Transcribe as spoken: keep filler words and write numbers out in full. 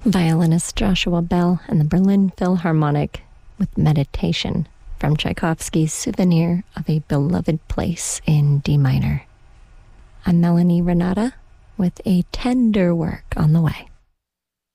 Violinist Joshua Bell and the Berlin Philharmonic with Meditation from Tchaikovsky's Souvenir of a Beloved Place in D minor. I'm Melanie Renata with a tender work on the way.